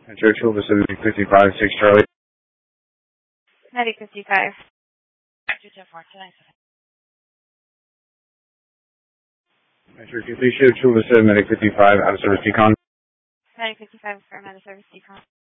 Churchill, Vicinity 55, 6 Charlie. Medic 55. Metro Churchill, Vicinity 55, out of service decon. Medic 55 for out of service decon.